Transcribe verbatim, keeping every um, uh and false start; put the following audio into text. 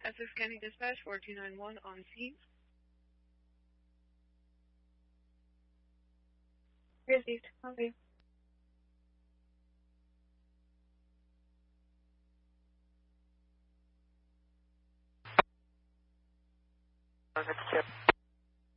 Essex County Dispatch, four two nine one on scene. Received. Okay. Chip.